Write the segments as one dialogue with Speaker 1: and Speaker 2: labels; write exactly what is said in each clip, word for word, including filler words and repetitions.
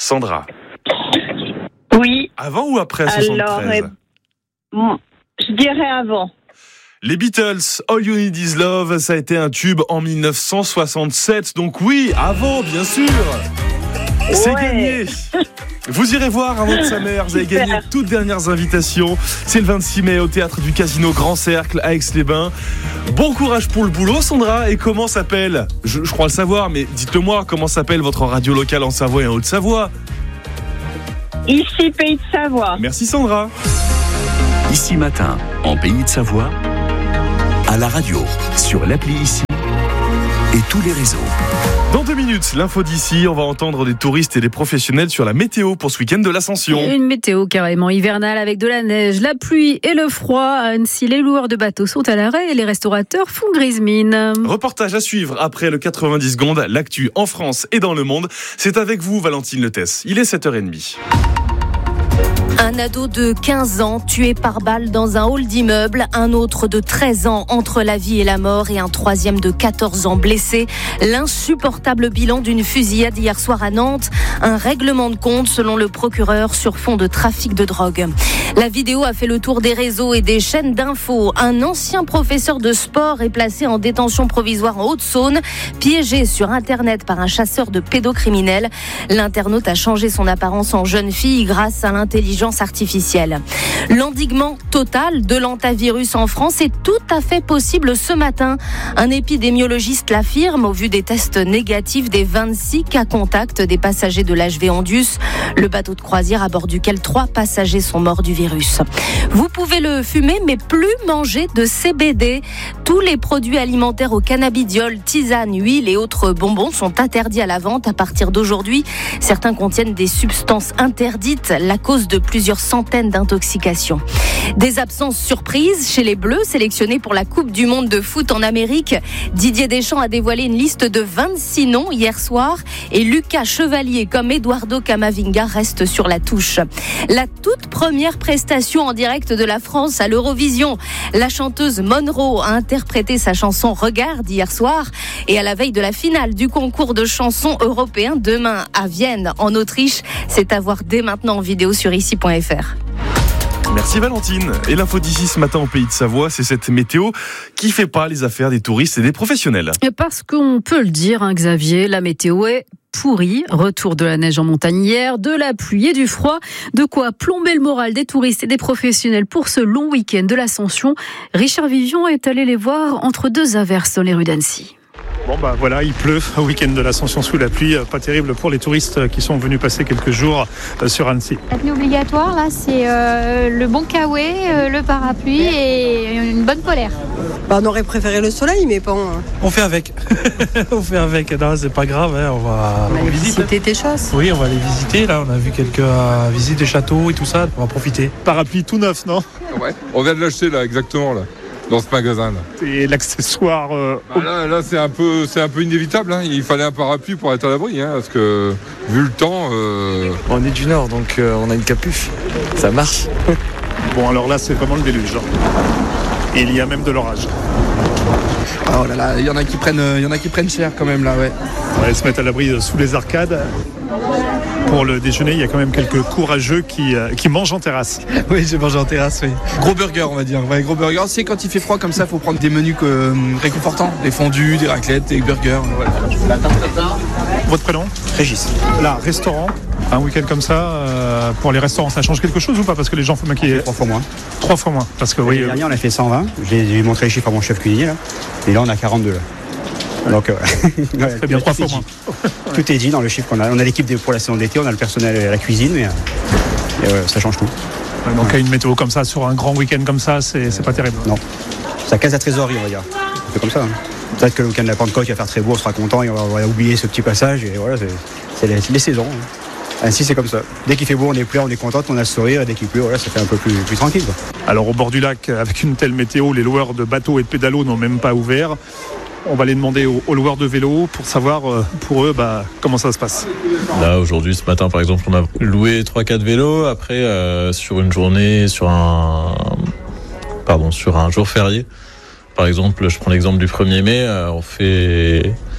Speaker 1: Sandra.
Speaker 2: Oui.
Speaker 1: Avant ou après soixante-treize?
Speaker 2: Alors, eh, je dirais avant.
Speaker 1: Les Beatles, All You Need Is Love, ça a été un tube en dix-neuf cent soixante-sept. Donc oui, avant, bien sûr. C'est
Speaker 2: ouais.
Speaker 1: gagné. Vous irez voir Avant de sa mère. Vous avez
Speaker 2: Super.
Speaker 1: gagné toutes dernières invitations. C'est le vingt-six mai au théâtre du Casino Grand Cercle à Aix-les-Bains. Bon courage pour le boulot, Sandra. Et comment s'appelle, je, je crois le savoir, mais dites-le-moi, comment s'appelle votre radio locale en Savoie et en Haute-Savoie?
Speaker 2: Ici, Pays de Savoie.
Speaker 1: Merci Sandra.
Speaker 3: Ici Matin, en Pays de Savoie, à la radio, sur l'appli Ici et tous les réseaux.
Speaker 1: Dans deux minutes, l'info d'ici, on va entendre des touristes et des professionnels sur la météo pour ce week-end de l'Ascension.
Speaker 4: Une météo carrément hivernale avec de la neige, la pluie et le froid. À Annecy, les loueurs de bateaux sont à l'arrêt et les restaurateurs font grise mine.
Speaker 1: Reportage à suivre après le quatre-vingt-dix secondes, l'actu en France et dans le monde. C'est avec vous, Valentine Letès. Il est sept heures trente.
Speaker 5: Un ado de quinze ans tué par balle dans un hall d'immeuble, un autre de treize ans entre la vie et la mort et un troisième de quatorze ans blessé. L'insupportable bilan d'une fusillade hier soir à Nantes. Un règlement de compte selon le procureur sur fond de trafic de drogue. La vidéo a fait le tour des réseaux et des chaînes d'infos. Un ancien professeur de sport est placé en détention provisoire en Haute-Saône, piégé sur Internet par un chasseur de pédocriminels. L'internaute a changé son apparence en jeune fille grâce à l'intelligence artificielle. L'endiguement total de l'hantavirus en France est tout à fait possible ce matin. Un épidémiologiste l'affirme au vu des tests négatifs des vingt-six cas contacts des passagers de l'H V Andus, le bateau de croisière à bord duquel trois passagers sont morts du virus. Vous pouvez le fumer, mais plus manger de C B D. Tous les produits alimentaires au cannabidiol, tisanes, huiles et autres bonbons sont interdits à la vente à partir d'aujourd'hui. Certains contiennent des substances interdites, la cause de plusieurs centaines d'intoxications. Des absences surprises chez les Bleus sélectionnés pour la Coupe du Monde de foot en Amérique. Didier Deschamps a dévoilé une liste de vingt-six noms hier soir et Lucas Chevalier comme Eduardo Camavinga reste sur la touche. La toute première prestation en direct de la France à l'Eurovision. La chanteuse Monroe a interprété sa chanson Regarde hier soir et à la veille de la finale du concours de chansons européen demain à Vienne en Autriche. C'est à voir dès maintenant en vidéo sur ici point f r.
Speaker 1: Merci Valentine. Et l'info d'ici ce matin au Pays de Savoie, c'est cette météo qui fait pas les affaires des touristes et des professionnels.
Speaker 4: Parce qu'on peut le dire, hein, Xavier, la météo est pourrie. Retour de la neige en montagne hier, de la pluie et du froid. De quoi plomber le moral des touristes et des professionnels pour ce long week-end de l'Ascension. Richard Vivion est allé les voir entre deux averses dans les rues d'Annecy.
Speaker 6: Bon bah voilà, il pleut au week-end de l'Ascension sous la pluie, pas terrible pour les touristes qui sont venus passer quelques jours sur Annecy.
Speaker 7: La tenue obligatoire là, c'est euh, le bon kawaii, euh, le parapluie et une bonne polaire.
Speaker 8: Bah, on aurait préféré le soleil, mais bon.
Speaker 9: On fait avec. on fait avec. Non, c'est pas grave. Hein. On va.
Speaker 8: On va visiter tes choses.
Speaker 9: Oui, on va les visiter. Là, on a vu quelques euh, visites des châteaux et tout ça. On va profiter.
Speaker 6: Parapluie tout neuf, non?
Speaker 10: Ouais. On vient de l'acheter là, exactement là. Dans ce magasin là.
Speaker 6: Et l'accessoire euh,
Speaker 10: bah là, là c'est un peu c'est un peu inévitable hein. Il fallait un parapluie pour être à l'abri hein, parce que vu le temps euh...
Speaker 9: on est du nord donc euh, on a une capuche. Ça marche.
Speaker 6: Bon alors là c'est vraiment le déluge. Et il y a même de l'orage.
Speaker 11: Oh là là, il y en a qui prennent il y en a qui prennent cher quand même là ouais.
Speaker 6: On va se mettre à l'abri sous les arcades. Pour le déjeuner, il y a quand même quelques courageux qui, euh, qui mangent en terrasse.
Speaker 11: Oui, j'ai mangé en terrasse, oui. Gros burger, on va dire. Ouais, gros burger. C'est quand il fait froid comme ça, il faut prendre des menus euh, réconfortants. Des fondus, des raclettes, des burgers. Voilà.
Speaker 6: Votre prénom?
Speaker 11: Régis.
Speaker 6: Là, restaurant. Un week-end comme ça, euh, pour les restaurants, ça change quelque chose ou pas? Parce que les gens font maquiller.
Speaker 12: Trois fois moins.
Speaker 6: Trois fois moins. Parce que oui.
Speaker 12: L'année dernière, on a fait cent vingt. J'ai montré les chiffres à mon chef cuisinier là. Et là, on a quarante-deux là. Donc, euh, ouais,
Speaker 6: très bien, trois fois moins.
Speaker 12: Tout est dit dans le chiffre qu'on a. On a l'équipe pour la saison d'été, on a le personnel à la cuisine, mais et, euh, ça change tout.
Speaker 6: Ouais, donc, ouais. Une météo comme ça, sur un grand week-end comme ça, c'est, c'est pas terrible.
Speaker 12: Non. Ça casse la trésorerie, on va dire. C'est comme ça. Hein. Peut-être que le week-end de la Pentecôte, il va faire très beau, on sera content et on va, on va oublier ce petit passage. Et voilà, c'est, c'est les, les saisons. Ainsi, c'est comme ça. Dès qu'il fait beau, on est plein, on est content, on a le sourire. Et dès qu'il pleut, voilà, ça fait un peu plus, plus tranquille. Quoi.
Speaker 6: Alors, au bord du lac, avec une telle météo, les loueurs de bateaux et de pédalos n'ont même pas ouvert. On va aller demander aux, aux loueurs de vélos pour savoir, euh, pour eux, bah, comment ça se passe.
Speaker 13: Là, aujourd'hui, ce matin, par exemple, on a loué trois quatre vélos. Après, euh, sur une journée, sur un, pardon, sur un jour férié, par exemple, je prends l'exemple du premier mai, euh, on fait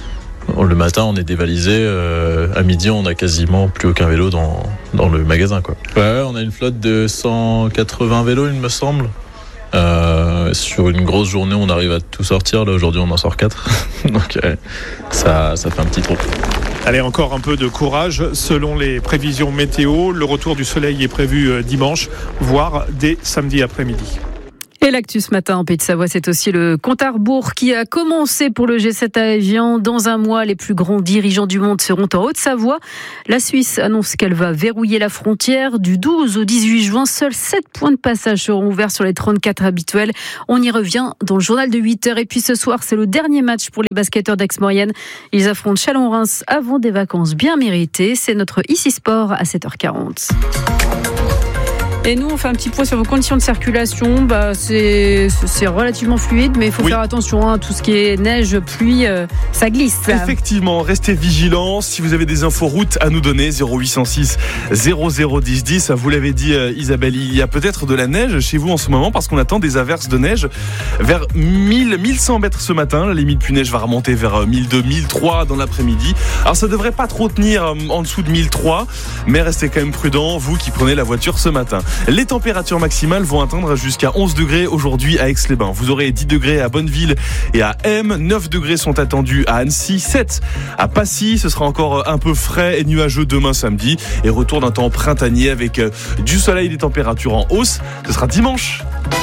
Speaker 13: le matin, on est dévalisé. Euh, à midi, on n'a quasiment plus aucun vélo dans, dans le magasin, quoi. Ouais, on a une flotte de cent quatre-vingts vélos, il me semble. Euh, sur une grosse journée, on arrive à tout sortir. Là, aujourd'hui, on en sort quatre. Donc, euh, ça, ça fait un petit trou.
Speaker 6: Allez, encore un peu de courage. Selon les prévisions météo, le retour du soleil est prévu dimanche, voire dès samedi après-midi.
Speaker 4: Et l'actu ce matin en Pays de Savoie, c'est aussi le compte à rebours qui a commencé pour le G sept à Évian. Dans un mois, les plus grands dirigeants du monde seront en Haute-Savoie. La Suisse annonce qu'elle va verrouiller la frontière. Du douze au dix-huit juin, seuls sept points de passage seront ouverts sur les trente-quatre habituels. On y revient dans le journal de huit heures. Et puis ce soir, c'est le dernier match pour les basketteurs d'Aix-Maurienne. Ils affrontent Chalon-Reims avant des vacances bien méritées. C'est notre Ici Sport à sept heures quarante. Et nous, on fait un petit point sur vos conditions de circulation. Bah, c'est, c'est relativement fluide, mais il faut oui. faire attention. Hein, tout ce qui est neige, pluie, euh, ça glisse. Ça.
Speaker 1: Effectivement, restez vigilants. Si vous avez des infos routes à nous donner, zéro huit cent six zéro zéro dix dix. Vous l'avez dit, euh, Isabelle, il y a peut-être de la neige chez vous en ce moment parce qu'on attend des averses de neige vers mille, mille cent mètres ce matin. La limite pluie neige va remonter vers mille deux, mille trois dans l'après-midi. Alors, ça devrait pas trop tenir euh, en dessous de mille trois, mais restez quand même prudents, vous qui prenez la voiture ce matin. Les températures maximales vont atteindre jusqu'à onze degrés aujourd'hui à Aix-les-Bains. Vous aurez dix degrés à Bonneville et à M. neuf degrés sont attendus à Annecy. sept à Passy. Ce sera encore un peu frais et nuageux demain samedi. Et retour d'un temps printanier avec du soleil et des températures en hausse. Ce sera dimanche.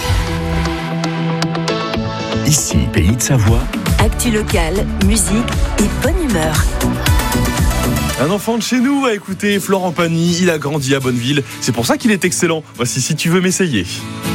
Speaker 3: Ici, Pays de Savoie.
Speaker 14: Actu locale, musique et bonne humeur.
Speaker 1: Un enfant de chez nous a écouté Florent Pagny, il a grandi à Bonneville, c'est pour ça qu'il est excellent. Voici Si tu veux m'essayer.